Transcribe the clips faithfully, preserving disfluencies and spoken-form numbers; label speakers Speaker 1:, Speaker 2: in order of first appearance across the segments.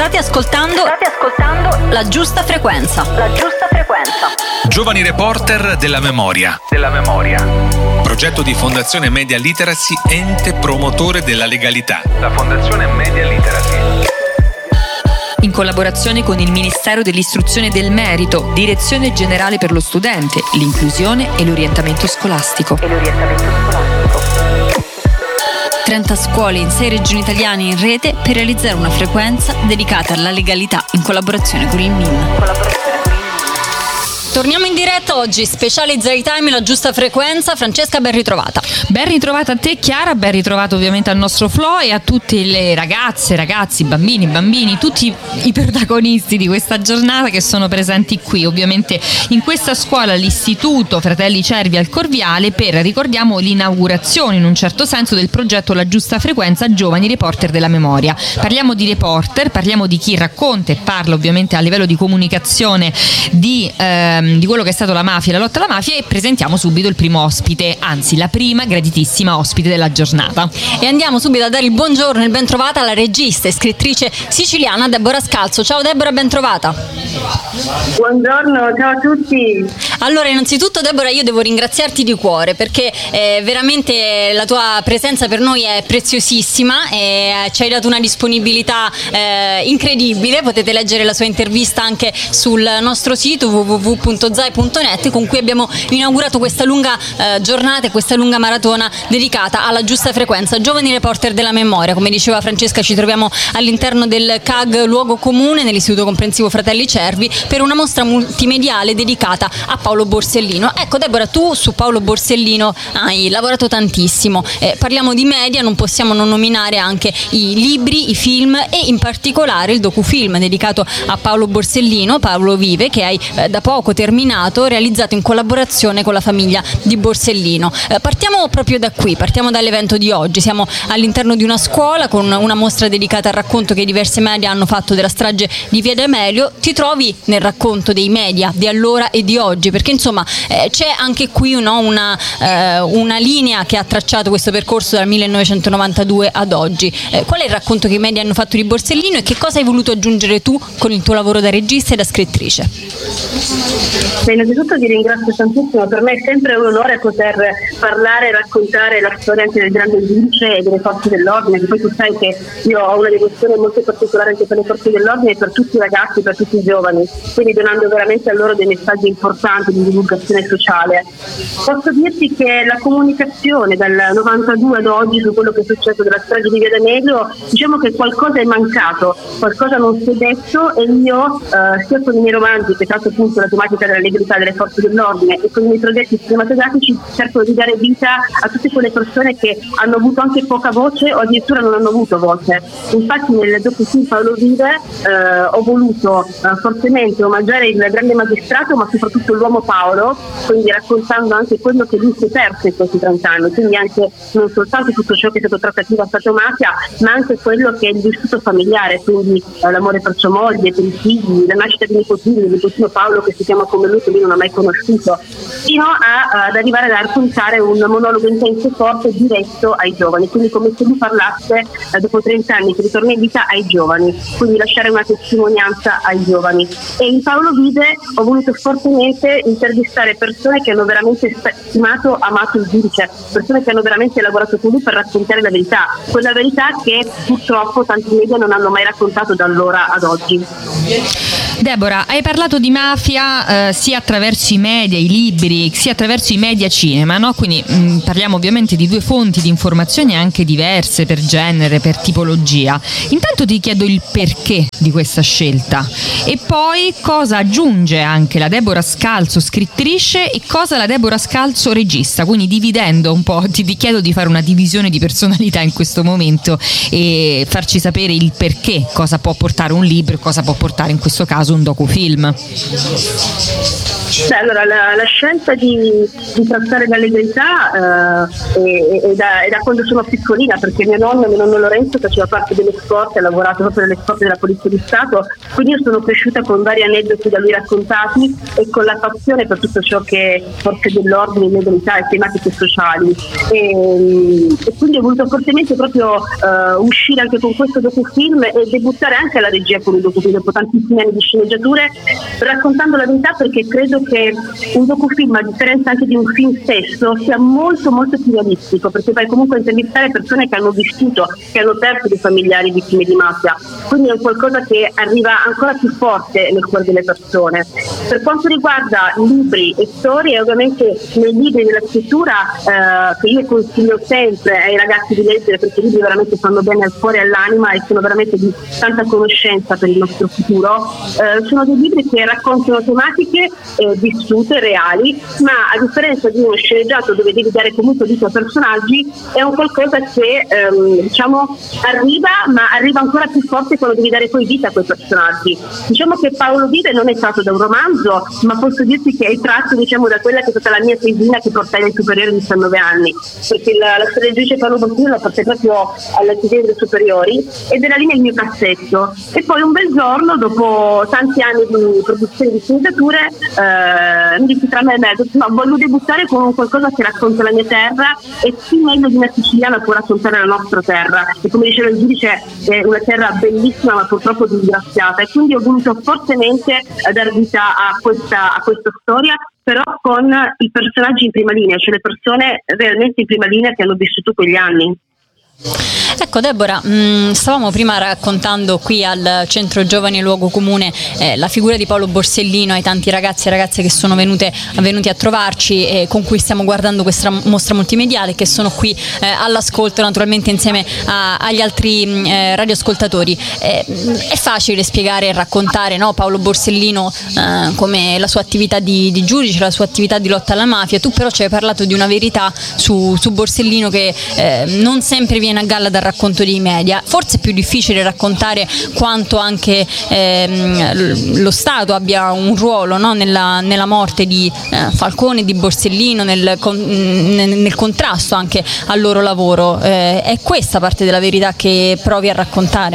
Speaker 1: State ascoltando, state ascoltando La Giusta Frequenza. La Giusta Frequenza.
Speaker 2: Giovani reporter della memoria. Della memoria. Progetto di Fondazione Media Literacy, ente promotore della legalità. La Fondazione Media Literacy.
Speaker 1: In collaborazione con il Ministero dell'Istruzione e del Merito, Direzione Generale per lo Studente, l'Inclusione e l'Orientamento Scolastico. E l'orientamento scolastico. trenta scuole in sei regioni italiane in rete per realizzare una frequenza dedicata alla legalità in collaborazione con il M I N. Torniamo in diretta oggi, speciale Zari Time, La Giusta Frequenza. Francesca, ben ritrovata.
Speaker 3: Ben ritrovata a te Chiara, ben ritrovato ovviamente al nostro Flo e a tutte le ragazze, ragazzi, bambini, bambini, tutti i protagonisti di questa giornata che sono presenti qui, ovviamente in questa scuola, l'Istituto Fratelli Cervi al Corviale, per, ricordiamo, l'inaugurazione in un certo senso del progetto La Giusta Frequenza Giovani Reporter della Memoria. Parliamo di reporter, parliamo di chi racconta e parla ovviamente a livello di comunicazione di... Eh, di quello che è stato la mafia e la lotta alla mafia, e presentiamo subito il primo ospite, anzi la prima graditissima ospite della giornata.
Speaker 1: E andiamo subito a dare il buongiorno e il ben trovata alla regista e scrittrice siciliana Deborah Scalzo. Ciao Deborah, ben trovata.
Speaker 4: Buongiorno, ciao a tutti.
Speaker 1: Allora, innanzitutto Deborah, io devo ringraziarti di cuore perché eh, veramente la tua presenza per noi è preziosissima e ci hai dato una disponibilità eh, incredibile. Potete leggere la sua intervista anche sul nostro sito w w w punto zai punto net, con cui abbiamo inaugurato questa lunga eh, giornata e questa lunga maratona dedicata alla Giusta Frequenza Giovani Reporter della Memoria. Come diceva Francesca, ci troviamo all'interno del C A G Luogo Comune, nell'Istituto Comprensivo Fratelli Cervi, per una mostra multimediale dedicata a Paolo Borsellino. Ecco Deborah, tu su Paolo Borsellino hai lavorato tantissimo, eh, parliamo di media, non possiamo non nominare anche i libri, i film e in particolare il docufilm dedicato a Paolo Borsellino, Paolo Vive, che hai eh, da poco terminato, realizzato in collaborazione con la famiglia di Borsellino. Eh, partiamo proprio da qui, partiamo dall'evento di oggi. Siamo all'interno di una scuola con una mostra dedicata al racconto che diversi media hanno fatto della strage di Via D'Amelio. Ti trovi nel racconto dei media di allora e di oggi? Perché insomma eh, c'è anche qui no, una, eh, una linea che ha tracciato questo percorso dal millenovecentonovantadue ad oggi. Eh, qual è il racconto che i media hanno fatto di Borsellino e che cosa hai voluto aggiungere tu con il tuo lavoro da regista e da scrittrice?
Speaker 4: Beh, innanzitutto ti ringrazio tantissimo, per me è sempre un onore poter parlare e raccontare la storia anche del grande giudice e delle forze dell'ordine, che poi tu sai che io ho una devozione molto particolare anche per le forze dell'ordine e per tutti i ragazzi, per tutti i giovani, quindi donando veramente a loro dei messaggi importanti di divulgazione sociale. Posso dirti che la comunicazione dal novantadue ad oggi su quello che è successo della strage di Via D'Amelio, diciamo che qualcosa è mancato, qualcosa non si è detto, e io eh, sia con i miei romanzi, che tanto appunto la tematica della legalità delle forze dell'ordine, e con i miei progetti cinematografici cerco di dare vita a tutte quelle persone che hanno avuto anche poca voce o addirittura non hanno avuto voce. Infatti nel docufilm Paolo Vive eh, ho voluto eh, fortemente omaggiare il grande magistrato, ma soprattutto l'uomo Paolo, quindi raccontando anche quello che lui si è perso in questi trent'anni, quindi anche non soltanto tutto ciò che è stato trattativa Stato-mafia, ma anche quello che è il vissuto familiare, quindi eh, l'amore per sua moglie, per i figli, la nascita di nipotini, del nipotino Paolo che si chiama come lui, che lui non ha mai conosciuto, fino a, ad arrivare a raccontare un monologo intenso e forte diretto ai giovani, quindi come se lui parlasse eh, dopo trenta anni che ritorna in vita ai giovani, quindi lasciare una testimonianza ai giovani. E in Paolo Vive ho voluto fortemente intervistare persone che hanno veramente stimato, amato il giudice, persone che hanno veramente lavorato con lui per raccontare la verità, quella verità che purtroppo tanti media non hanno mai raccontato da allora ad oggi.
Speaker 3: Deborah, hai parlato di mafia eh, sia attraverso i media, i libri, sia attraverso i media cinema, no? Quindi mh, parliamo ovviamente di due fonti di informazioni anche diverse per genere, per tipologia. Intanto ti chiedo il perché di questa scelta e poi cosa aggiunge anche la Deborah Scalzo scrittrice e cosa la Deborah Scalzo regista, quindi dividendo un po', ti, ti chiedo di fare una divisione di personalità in questo momento e farci sapere il perché, cosa può portare un libro e cosa può portare in questo caso un docufilm.
Speaker 4: Beh, allora la, la scelta di, di trattare la legalità eh, è, è, da, è da quando sono piccolina, perché mio nonno, mio nonno Lorenzo faceva parte delle scorte, ha lavorato proprio nelle scorte della Polizia di Stato, quindi io sono cresciuta con vari aneddoti da lui raccontati e con la passione per tutto ciò che è forze dell'ordine, legalità e tematiche sociali, e, e quindi ho voluto fortemente proprio uh, uscire anche con questo docufilm e debuttare anche alla regia con un docufilm dopo tantissimi anni di sceneggiature, raccontando la verità, perché credo che un docufilm, a differenza anche di un film stesso, sia molto molto più realistico, perché vai comunque a intervistare persone che hanno vissuto, che hanno perso dei familiari vittime di mafia, quindi è qualcosa che arriva ancora più forte nel cuore delle persone. Per quanto riguarda libri e storie, ovviamente nei libri della scrittura eh, che io consiglio sempre ai ragazzi di leggere, perché i libri veramente fanno bene al cuore e all'anima e sono veramente di tanta conoscenza per il nostro futuro, eh, sono dei libri che raccontano tematiche eh, vissute, reali, ma a differenza di uno sceneggiato dove devi dare comunque vita a personaggi, è un qualcosa che ehm, diciamo arriva, ma arriva ancora più forte quando devi dare poi vita a quei personaggi. Diciamo che Paolo Vive non è tratto da un romanzo, ma posso dirti che è tratto, diciamo, da quella che è stata la mia tesina che portai ai superiori di diciannove anni, perché la, la storia del giudice Paolo Borsellino la portai proprio alle tesine superiori ed era lì nel mio cassetto. E poi un bel giorno, dopo tanti anni di produzione di sceneggiature, eh, mi dissi tra me e me, no, voglio debuttare con qualcosa che racconta la mia terra, e chi meglio di una siciliana può raccontare la nostra terra, e come diceva il giudice è una terra bellissima ma purtroppo disgraziata, e quindi ho voluto fortemente dar vita a questa, a questa storia, però con i personaggi in prima linea, cioè le persone realmente in prima linea che hanno vissuto quegli anni.
Speaker 1: Ecco Deborah, mh, stavamo prima raccontando qui al Centro Giovani Luogo Comune eh, la figura di Paolo Borsellino, ai tanti ragazzi e ragazze che sono venute, venuti a trovarci e con cui stiamo guardando questa mostra multimediale, che sono qui eh, all'ascolto naturalmente insieme a, agli altri eh, radioascoltatori. Eh, è facile spiegare e raccontare, no, Paolo Borsellino eh, come la sua attività di, di giudice, la sua attività di lotta alla mafia. Tu però ci hai parlato di una verità su, su Borsellino che eh, non sempre viene a galla dal racconto dei media. Forse è più difficile raccontare quanto anche ehm, lo Stato abbia un ruolo, no, nella, nella morte di eh, Falcone e di Borsellino, nel, con, nel, nel contrasto anche al loro lavoro. Eh, è questa parte della verità che provi a raccontare?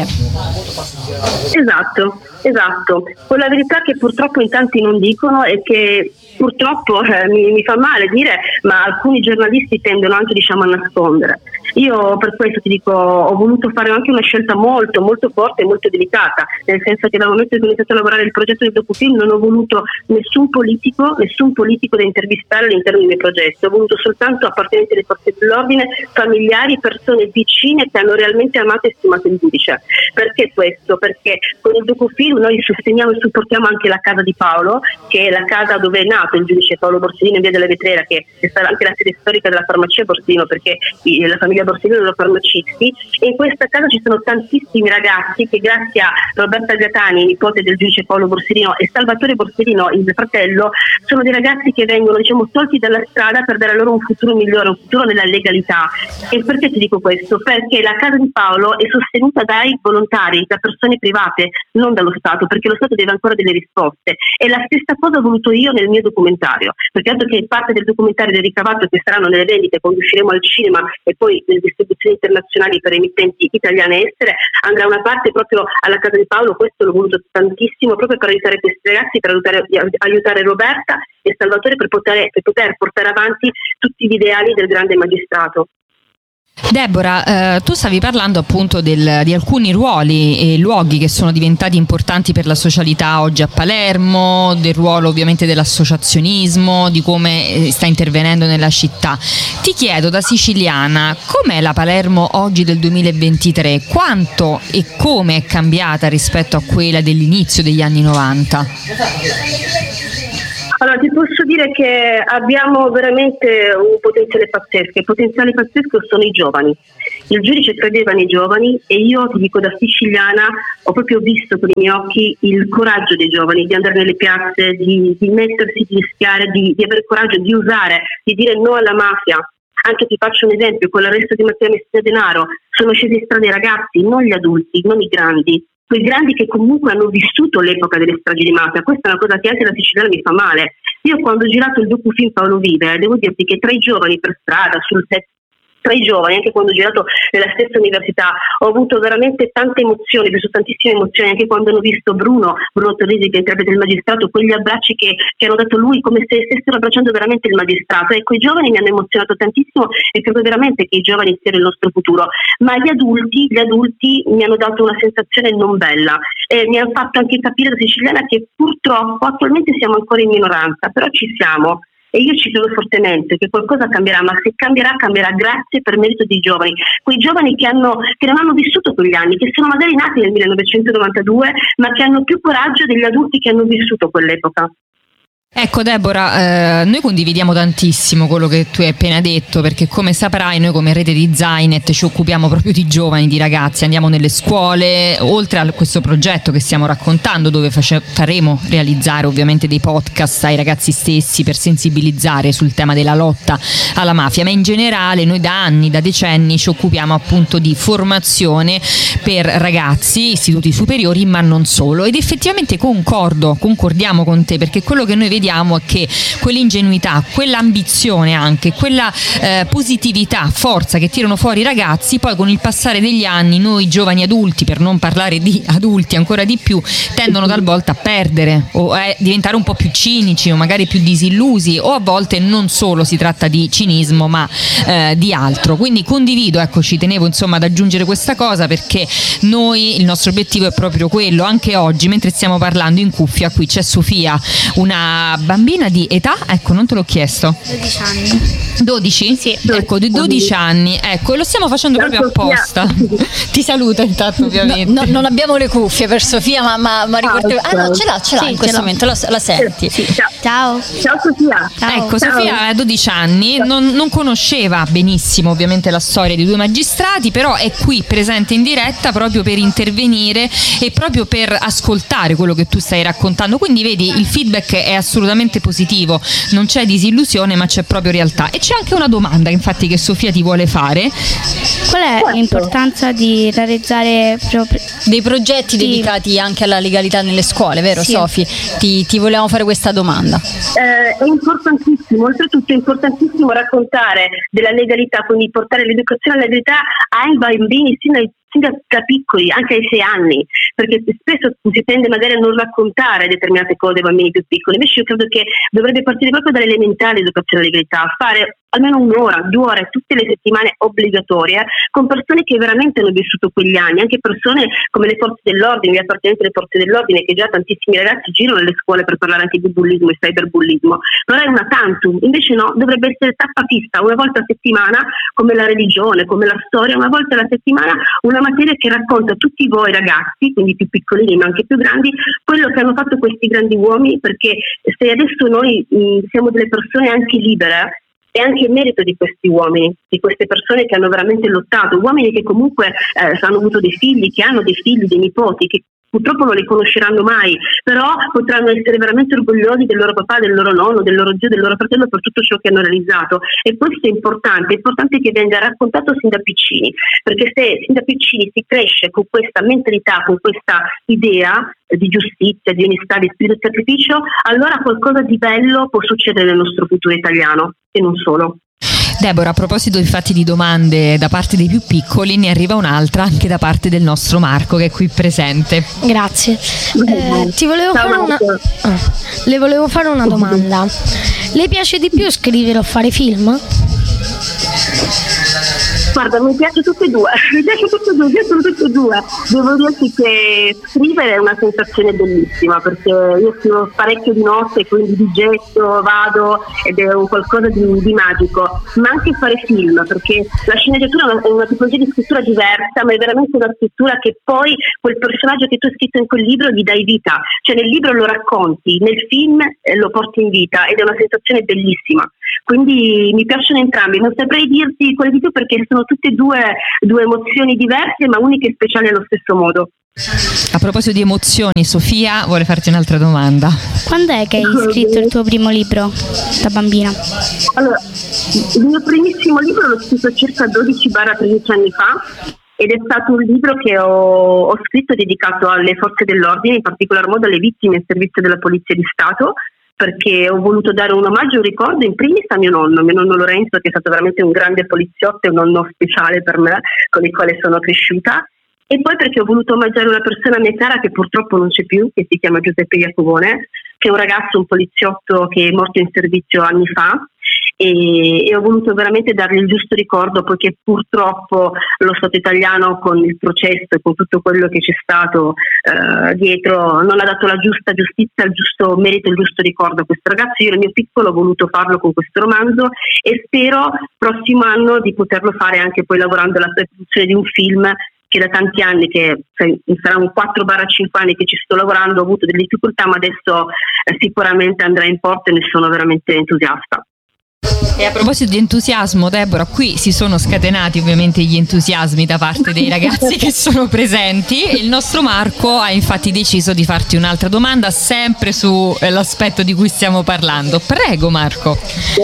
Speaker 4: Esatto, esatto. Quella verità che purtroppo in tanti non dicono e che purtroppo eh, mi, mi fa male dire, ma alcuni giornalisti tendono anche, diciamo, a nascondere. Io per questo ti dico, ho voluto fare anche una scelta molto molto forte e molto delicata, nel senso che dal momento che ho iniziato a lavorare il progetto del docufilm non ho voluto nessun politico, nessun politico da intervistare all'interno del mio progetto, ho voluto soltanto appartenenti alle forze dell'ordine, familiari, persone vicine che hanno realmente amato e stimato il giudice. Perché questo? Perché con il docufilm noi sosteniamo e supportiamo anche la casa di Paolo, che è la casa dove è nato il giudice Paolo Borsellino in via della Vetrera, che è stata anche la sede storica della farmacia Borsellino, perché la famiglia Borsellino sono farmacisti, e in questa casa ci sono tantissimi ragazzi che grazie a Roberta Gatani, nipote del giudice Paolo Borsellino, e Salvatore Borsellino, il fratello, sono dei ragazzi che vengono, diciamo, tolti dalla strada per dare loro un futuro migliore, un futuro nella legalità. E perché ti dico questo? Perché la casa di Paolo è sostenuta dai volontari, da persone private, non dallo Stato, perché lo Stato deve ancora delle risposte. E la stessa cosa ho voluto io nel mio documentario, perché dato che parte del documentario del ricavato che saranno nelle vendite quando usciremo al cinema e poi nelle distribuzioni internazionali per emittenti italiane e estere, andrà una parte proprio alla casa di Paolo. Questo l'ho voluto tantissimo proprio per aiutare questi ragazzi, per aiutare, aiutare Roberta e Salvatore per poter, per poter portare avanti tutti gli ideali del grande magistrato.
Speaker 3: Deborah, eh, tu stavi parlando appunto del, di alcuni ruoli e luoghi che sono diventati importanti per la socialità oggi a Palermo, del ruolo ovviamente dell'associazionismo, di come sta intervenendo nella città. Ti chiedo, da siciliana, com'è la Palermo oggi del duemilaventitré? Quanto e come è cambiata rispetto a quella dell'inizio degli anni novanta?
Speaker 4: Allora, ti posso dire che abbiamo veramente un potenziale pazzesco. Il potenziale pazzesco sono i giovani. Il giudice credeva nei giovani e io, ti dico, da siciliana ho proprio visto con i miei occhi il coraggio dei giovani di andare nelle piazze, di, di mettersi, di rischiare, di, di avere coraggio, di usare, di dire no alla mafia. Anche ti faccio un esempio, con l'arresto di Matteo Messina Denaro sono scesi in strada i ragazzi, non gli adulti, non i grandi. Quei grandi che comunque hanno vissuto l'epoca delle stragi di mafia. Questa è una cosa che anche da siciliana mi fa male, Io quando ho girato il docufilm Paolo Vive, devo dirti che tra i giovani per strada, sul set, tra i giovani, anche quando ho girato nella stessa università, ho avuto veramente tante emozioni, ho vissuto tantissime emozioni, anche quando hanno visto Bruno, Bruno Torrisi che interpreta il magistrato, quegli abbracci che, che hanno dato lui come se stessero abbracciando veramente il magistrato. Ecco, i giovani mi hanno emozionato tantissimo e credo veramente che i giovani siano il nostro futuro, ma gli adulti, gli adulti mi hanno dato una sensazione non bella e mi hanno fatto anche capire da siciliana che purtroppo attualmente siamo ancora in minoranza, però ci siamo. E io ci credo fortemente che qualcosa cambierà, ma se cambierà, cambierà grazie per merito dei giovani, quei giovani che, hanno, che non hanno vissuto quegli anni, che sono magari nati nel millenovecentonovantadue, ma che hanno più coraggio degli adulti che hanno vissuto quell'epoca.
Speaker 3: Ecco Deborah, eh, noi condividiamo tantissimo quello che tu hai appena detto, perché come saprai noi come rete di Zainet ci occupiamo proprio di giovani, di ragazzi, andiamo nelle scuole, oltre a questo progetto che stiamo raccontando dove face- faremo realizzare ovviamente dei podcast ai ragazzi stessi per sensibilizzare sul tema della lotta alla mafia, ma in generale noi da anni, da decenni ci occupiamo appunto di formazione per ragazzi, istituti superiori, ma non solo, ed effettivamente concordo, concordiamo con te, perché quello che noi vediamo è che quell'ingenuità, quell'ambizione anche, quella eh, positività, forza che tirano fuori i ragazzi, poi con il passare degli anni noi giovani adulti, per non parlare di adulti ancora di più, tendono talvolta a perdere o a diventare un po' più cinici o magari più disillusi, o a volte non solo si tratta di cinismo ma eh, di altro. Quindi condivido, ecco, ci tenevo insomma ad aggiungere questa cosa, perché noi, il nostro obiettivo è proprio quello. Anche oggi mentre stiamo parlando in cuffia qui c'è Sofia, una bambina di età, ecco non te l'ho chiesto,
Speaker 5: dodici anni.
Speaker 3: dodici?
Speaker 5: Sì.
Speaker 3: Ecco, di dodici anni, ecco, e lo stiamo facendo proprio apposta. Ti saluta intanto ovviamente.
Speaker 1: No, no, non abbiamo le cuffie per Sofia, ma, ma, ma ricordiamo. Ah no, ce l'ha, ce l'ha
Speaker 5: Sì,
Speaker 1: in questo
Speaker 5: ce l'ho.
Speaker 1: momento, la, la senti.
Speaker 5: Sì. Ciao.
Speaker 4: Ciao Sofia.
Speaker 5: Ciao.
Speaker 3: Ecco,
Speaker 4: Ciao.
Speaker 3: Sofia ha dodici anni, non, non conosceva benissimo ovviamente la storia di due magistrati, però è qui presente in diretta proprio per intervenire e proprio per ascoltare quello che tu stai raccontando. Quindi vedi, il feedback è assolutamente positivo, non c'è disillusione ma c'è proprio realtà. E c'è anche una domanda infatti che Sofia ti vuole fare.
Speaker 5: Qual è l'importanza di realizzare proprio
Speaker 1: Dei progetti
Speaker 5: Sì.
Speaker 1: dedicati anche alla legalità nelle scuole, vero
Speaker 5: Sì.
Speaker 1: Sofi? Ti, ti volevamo fare questa domanda.
Speaker 4: Eh, è importantissimo, oltretutto è importantissimo raccontare della legalità, quindi portare l'educazione alla legalità ai bambini sin dai sin da, da piccoli, anche ai sei anni, perché spesso si tende magari a non raccontare determinate cose ai bambini più piccoli. Invece io credo che dovrebbe partire proprio dall'elementare l'educazione alla legalità, fare almeno un'ora, due ore tutte le settimane obbligatorie con persone che veramente hanno vissuto quegli anni, anche persone come le forze dell'ordine, gli appartenenti alle forze dell'ordine, che già tantissimi ragazzi girano nelle scuole per parlare anche di bullismo e cyberbullismo, però è una tantum. Invece no, dovrebbe essere tappa fissa, una volta a settimana, come la religione, come la storia, una volta alla settimana una materia che racconta a tutti voi ragazzi, quindi più piccolini ma anche più grandi, quello che hanno fatto questi grandi uomini, perché se adesso noi mh, siamo delle persone anche libere, è anche il merito di questi uomini, di queste persone che hanno veramente lottato, uomini che comunque eh, hanno avuto dei figli, che hanno dei figli, dei nipoti, che purtroppo non li conosceranno mai, però potranno essere veramente orgogliosi del loro papà, del loro nonno, del loro zio, del loro fratello per tutto ciò che hanno realizzato. E questo è importante, è importante che venga raccontato sin da piccini, perché se sin da piccini si cresce con questa mentalità, con questa idea di giustizia, di onestà, di spirito di sacrificio, allora qualcosa di bello può succedere nel nostro futuro italiano e non solo.
Speaker 3: Deborah, a proposito infatti di domande da parte dei più piccoli, ne arriva un'altra anche da parte del nostro Marco che è qui presente.
Speaker 6: Grazie. Eh, ti volevo
Speaker 4: Ciao,
Speaker 6: fare una...
Speaker 4: Marco.
Speaker 6: ah, le volevo fare una domanda. Le piace di più scrivere o fare film?
Speaker 4: Guarda, mi piace tutte e due, mi piace tutte e due, mi piacciono tutte e due. Devo dirti che scrivere è una sensazione bellissima, perché io scrivo parecchio di notte, quindi di getto, vado, ed è un qualcosa di, di magico. Ma anche fare film, perché la sceneggiatura è una, è una tipologia di scrittura diversa, ma è veramente una scrittura che poi quel personaggio che tu hai scritto in quel libro gli dai vita. Cioè nel libro lo racconti, nel film eh, lo porti in vita, ed è una sensazione bellissima. Quindi mi piacciono entrambi, non saprei dirti quale di più perché sono tutte e due, due emozioni diverse ma uniche e speciali allo stesso modo.
Speaker 3: A proposito di emozioni, Sofia vuole farti un'altra domanda.
Speaker 5: Quando è che hai scritto il tuo primo libro da bambina?
Speaker 4: Allora, il mio primissimo libro l'ho scritto circa dodici tredici anni fa ed è stato un libro che ho, ho scritto dedicato alle forze dell'ordine, in particolar modo alle vittime in servizio della Polizia di Stato. perché ho voluto dare un omaggio e un ricordo in primis a mio nonno, mio nonno Lorenzo, che è stato veramente un grande poliziotto e un nonno speciale per me, con il quale sono cresciuta, e poi perché ho voluto omaggiare una persona a mia cara che purtroppo non c'è più, che si chiama Giuseppe Iacovone, che è un ragazzo, un poliziotto che è morto in servizio anni fa, e, e ho voluto veramente dargli il giusto ricordo, poiché purtroppo lo Stato italiano, con il processo e con tutto quello che c'è stato eh, dietro, non ha dato la giusta giustizia, il giusto merito, il giusto ricordo a questo ragazzo. Io nel mio piccolo ho voluto farlo con questo romanzo e spero prossimo anno di poterlo fare anche poi lavorando alla produzione di un film che da tanti anni, che saranno quattro cinque anni che ci sto lavorando, ho avuto delle difficoltà, ma adesso eh, sicuramente andrà in porto e ne sono veramente entusiasta.
Speaker 3: E a proposito di entusiasmo, Deborah, qui si sono scatenati ovviamente gli entusiasmi da parte dei ragazzi che sono presenti, e il nostro Marco ha infatti deciso di farti un'altra domanda sempre sull'aspetto di cui stiamo parlando. Prego Marco.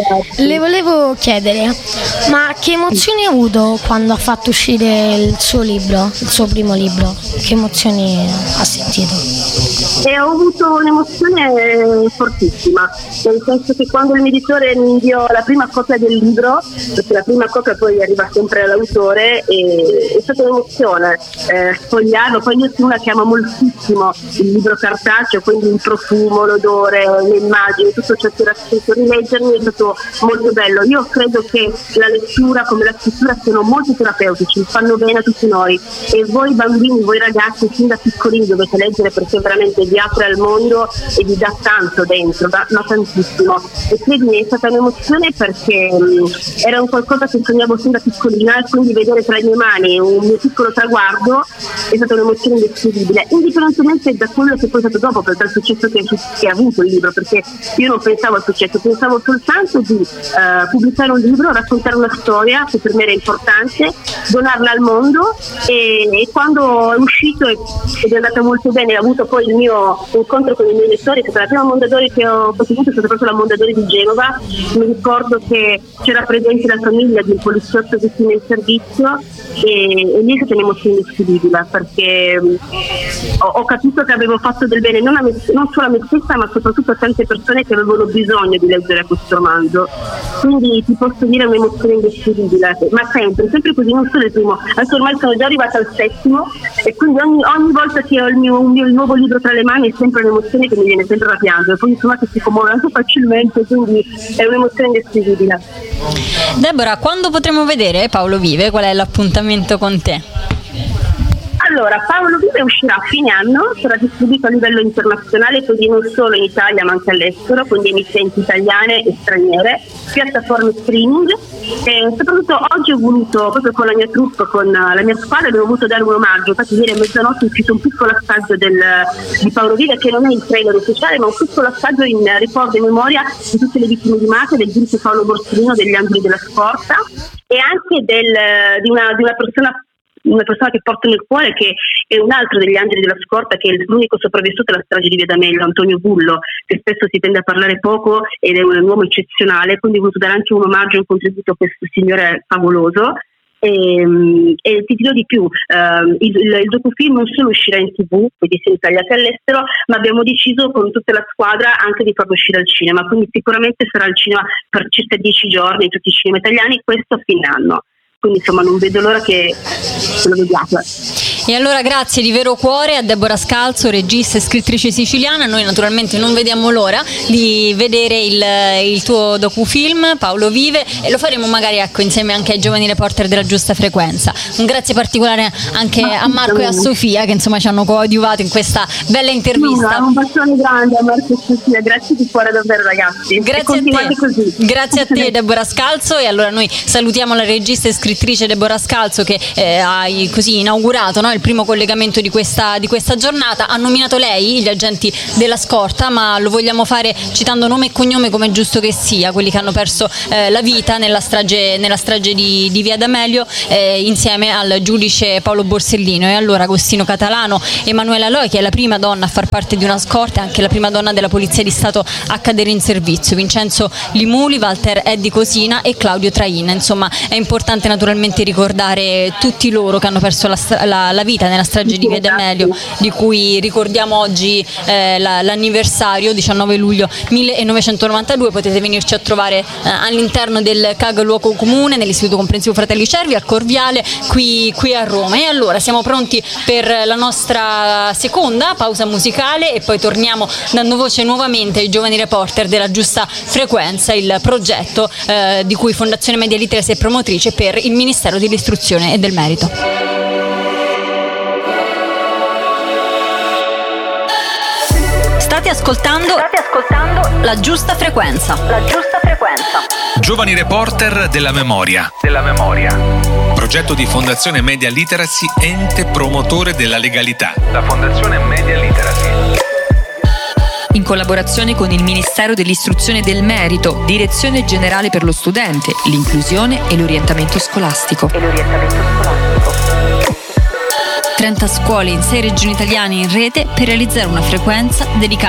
Speaker 6: Le volevo chiedere, ma che emozioni ha avuto quando ha fatto uscire il suo libro, il suo primo libro? Che emozioni ha sentito?
Speaker 4: E ho avuto un'emozione fortissima, nel senso che quando il mio editore mi inviò la prima copia del libro, perché la prima copia poi arriva sempre all'autore, e è stata un'emozione eh, sfogliarlo. Poi io sono una che ama moltissimo il libro cartaceo, quindi il profumo, l'odore, le immagini, tutto ciò che era scritto, rileggermi è stato molto bello. Io credo che la lettura come la scrittura siano molto terapeutici, fanno bene a tutti noi, e voi bambini, voi ragazzi fin da piccolini dovete leggere, perché veramente vi apre al mondo e vi dà tanto dentro, da, da tantissimo. E credimi, è stata un'emozione perché um, era un qualcosa che sognavo sin da piccolina, e quindi vedere tra le mie mani un mio piccolo traguardo è stata un'emozione indescrivibile, indipendentemente da quello che poi è stato dopo, per il successo che, che ha avuto il libro, perché io non pensavo al successo, pensavo soltanto di uh, pubblicare un libro, raccontare una storia che per me era importante, donarla al mondo, e, e quando è uscito ed è andata molto bene, ho avuto poi il mio incontro con i miei lettori, è stata la prima Mondadori che ho potuto, è stata proprio la Mondadori di Genova. Mi ricordo che c'era presente la famiglia di un poliziotto vittime in servizio, e, e lì è stata un'emozione indescrivibile, perché um, ho, ho capito che avevo fatto del bene non, a me, non solo a me stessa, ma soprattutto a tante persone che avevano bisogno di leggere questo romanzo. Quindi ti posso dire un'emozione indescrivibile, ma sempre, sempre così, non solo il primo, anche ormai sono già arrivata al settimo, e quindi ogni, ogni volta che ho il mio, un mio il nuovo libro tra le mani è sempre un'emozione che mi viene sempre da piangere. Poi insomma che si commuove anche facilmente, quindi è un'emozione indescrivibile.
Speaker 1: Deborah, quando potremo vedere Paolo Vive? Qual è l'appuntamento con te?
Speaker 4: Allora, Paolo Vive uscirà a fine anno, sarà distribuito a livello internazionale, quindi non solo in Italia ma anche all'estero, con emittenti italiane e straniere, piattaforme streaming. E soprattutto oggi ho voluto, proprio con la mia troupe, con la mia squadra, abbiamo voluto dare un omaggio. Infatti ieri a mezzanotte è uscito un piccolo assaggio del, di Paolo Vive, che non è il trailer ufficiale, ma un piccolo assaggio in ricordo e memoria di tutte le vittime di mafia, del giudice Paolo Borsellino, degli Angeli della Scorta, e anche del, di, una, di una persona una persona che porto nel cuore, che è un altro degli Angeli della Scorta, che è l'unico sopravvissuto alla strage di Via D'Amelio, Antonio Bullo, che spesso si tende a parlare poco ed è un uomo eccezionale, quindi ho voluto dare anche un omaggio e un contributo a questo signore favoloso. E, e ti dirò di più, uh, il, il, il docufilm non solo uscirà in tv, quindi sia in Italia che all'estero, ma abbiamo deciso con tutta la squadra anche di farlo uscire al cinema, quindi sicuramente sarà al cinema per circa dieci giorni in tutti i cinema italiani, questo a fine anno. Quindi insomma non vedo l'ora che lo vediate.
Speaker 1: E allora grazie di vero cuore a Deborah Scalzo, regista e scrittrice siciliana. Noi naturalmente non vediamo l'ora di vedere il, il tuo docufilm Paolo Vive, e lo faremo magari ecco insieme anche ai giovani reporter della Giusta Frequenza. Un grazie particolare anche a Marco e a Sofia, che insomma ci hanno coadiuvato in questa bella intervista.
Speaker 4: No, un bacione grande a Marco e Sofia, grazie di cuore davvero ragazzi.
Speaker 1: Grazie a te,
Speaker 4: così.
Speaker 1: Grazie a te Deborah Scalzo. E allora noi salutiamo la regista e scrittrice Deborah Scalzo, che eh, ha così inaugurato, no, il primo collegamento di questa, di questa giornata. Ha nominato lei gli agenti della Scorta, ma lo vogliamo fare citando nome e cognome, come è giusto che sia, quelli che hanno perso eh, la vita nella strage, nella strage di, di Via D'Amelio, eh, insieme al giudice Paolo Borsellino. E allora Agostino Catalano, Emanuela Loi, che è la prima donna a far parte di una scorta, anche la prima donna della Polizia di Stato a cadere in servizio, Vincenzo Limuli, Walter Eddi Cosina e Claudio Traina. Insomma, è importante naturalmente ricordare tutti loro che hanno perso la, la, la la vita nella strage di Via D'Amelio, di cui ricordiamo oggi eh, la, l'anniversario, diciannove luglio millenovecentonovantadue. Potete venirci a trovare eh, all'interno del C A G Luogo Comune, nell'Istituto Comprensivo Fratelli Cervi, al Corviale, qui, qui a Roma. E allora siamo pronti per la nostra seconda pausa musicale e poi torniamo dando voce nuovamente ai giovani reporter della Giusta Frequenza, il progetto eh, di cui Fondazione Media Literacy è promotrice per il Ministero dell'Istruzione e del Merito. State ascoltando, State ascoltando la Giusta Frequenza. La Giusta Frequenza.
Speaker 2: Giovani reporter della memoria. Della memoria. Progetto di Fondazione Media Literacy, ente promotore della legalità. La Fondazione Media Literacy.
Speaker 3: In collaborazione con il Ministero dell'Istruzione e del Merito, Direzione Generale per lo Studente, l'Inclusione e l'Orientamento Scolastico. E l'orientamento scolastico.
Speaker 1: trenta scuole in sei regioni italiane in rete per realizzare una frequenza dedicata